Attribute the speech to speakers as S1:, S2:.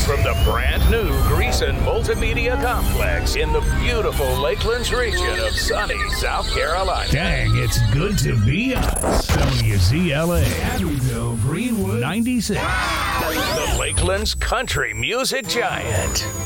S1: from the brand new Greason Multimedia Complex in the beautiful Lakelands region of sunny South Carolina.
S2: Dang, it's good to be us. WZLA, Abbeville, Greenwood, 96.
S1: The Lakelands country music giant,